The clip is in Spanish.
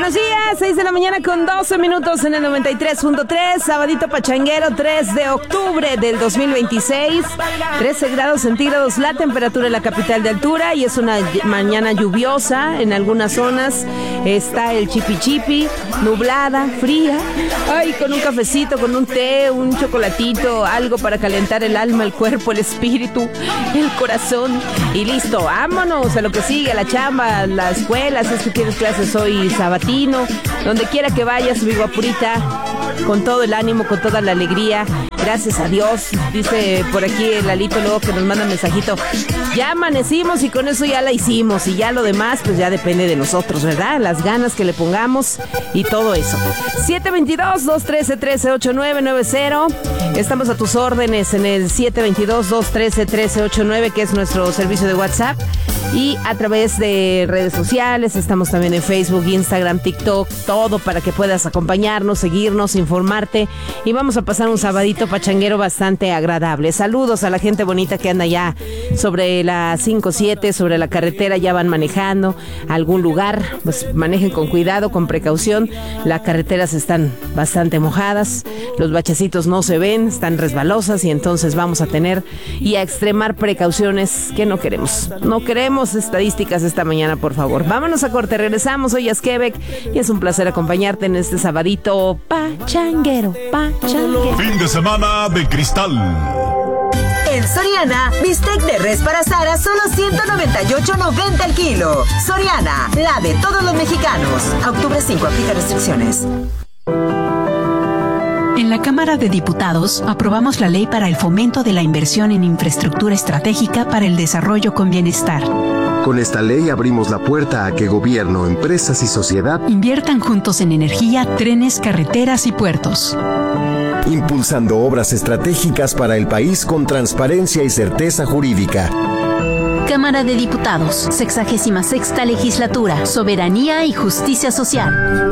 Buenos días, 6 de la mañana con 12 minutos en el 93.3, sabadito pachanguero, 3 de octubre del 2026, 13 grados centígrados la temperatura en la capital de altura y es una mañana lluviosa en algunas zonas, está el chipi, nublada, fría, ay, con un cafecito, con un té, un chocolatito, algo para calentar el alma, el cuerpo, el espíritu, el corazón y listo, vámonos a lo que sigue, a la chamba, a la escuela, si es que tienes clases hoy sabatino, donde quiera que vayas, mi guapurita, con todo el ánimo, con toda la alegría, gracias a Dios, dice por aquí el Lalito luego que nos manda un mensajito, ya amanecimos y con eso ya la hicimos y ya lo demás pues ya depende de nosotros, ¿verdad? Las ganas que le pongamos y todo eso. 722-213-138990, estamos a tus órdenes en el 722-213-1389, que es nuestro servicio de WhatsApp. Y a través de redes sociales, estamos también en Facebook, Instagram, TikTok, todo para que puedas acompañarnos, seguirnos, informarte. Y vamos a pasar un sabadito pachanguero bastante agradable. Saludos a la gente bonita que anda ya sobre la 5-7, sobre la carretera, ya van manejando a algún lugar. Pues manejen con cuidado, con precaución. Las carreteras están bastante mojadas, los bachecitos no se ven, están resbalosas y entonces vamos a tener y a extremar precauciones que no queremos. No queremos estadísticas esta mañana, por favor. Vámonos a corte, regresamos. Soy Asquebec y es un placer acompañarte en este sabadito pachanguero. Fin de semana de cristal. En Soriana, bistec de res para asar a solo $198.90 el kilo. Soriana, la de todos los mexicanos. A octubre 5, aplica restricciones. En la Cámara de Diputados aprobamos la ley para el fomento de la inversión en infraestructura estratégica para el desarrollo con bienestar. Con esta ley abrimos la puerta a que gobierno, empresas y sociedad inviertan juntos en energía, trenes, carreteras y puertos. Impulsando obras estratégicas para el país con transparencia y certeza jurídica. Cámara de Diputados, 66ª Legislatura, Soberanía y Justicia Social.